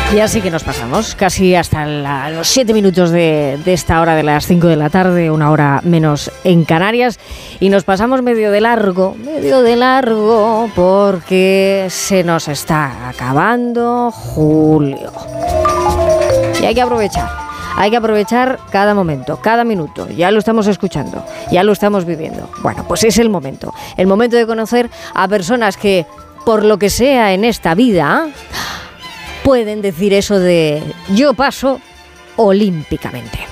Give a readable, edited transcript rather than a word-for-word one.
Y así que nos pasamos casi hasta los 7 minutos de esta hora de las 5 de la tarde, una hora menos en Canarias, y nos pasamos medio de largo, porque se nos está acabando julio. Y hay que aprovechar cada momento, cada minuto. Ya lo estamos escuchando, ya lo estamos viviendo. Bueno, pues es el momento de conocer a personas que, por lo que sea en esta vida, pueden decir eso de yo paso olímpicamente.